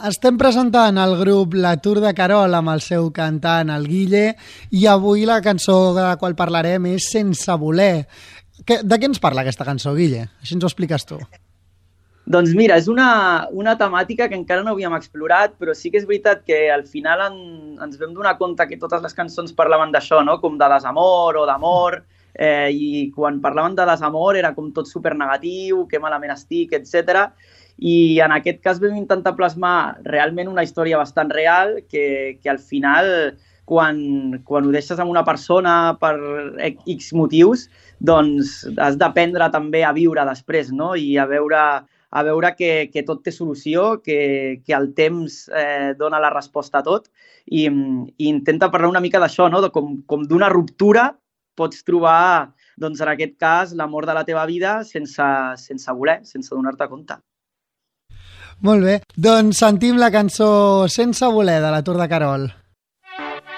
Estem presentant el grup La Tour de Carol amb el seu cantant, el Guille, i avui la cançó de la qual parlarem és Sense voler. De què ens parla aquesta cançó, Guille? Així ens ho expliques tu. Doncs mira, és una temàtica que encara no havíem explorat, però sí que és veritat que al final ens vam donar compte que totes les cançons parlaven d'això, no? Com de desamor o d'amor, i quan parlaven de desamor era com tot supernegatiu, que malament estic, etc. I en aquest cas vam intentar plasmar realment una història bastant real que al final, quan ho deixes amb una persona per X motius, doncs has d'aprendre també a viure després, no? I a veure que tot té solució, que el temps dona la resposta a tot, i intenta parlar una mica d'això, no? Com d'una ruptura pots trobar, doncs en aquest cas, l'amor de la teva vida sense voler, sense donar-te compte. Molt bé, doncs sentim la cançó Sense voler de La Tour de Carol.